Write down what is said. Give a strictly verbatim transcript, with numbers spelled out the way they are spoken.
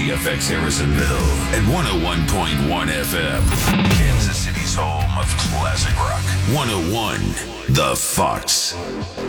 T F X Harrisonville at one oh one point one F M. Kansas City's home of classic rock. one oh one The Fox.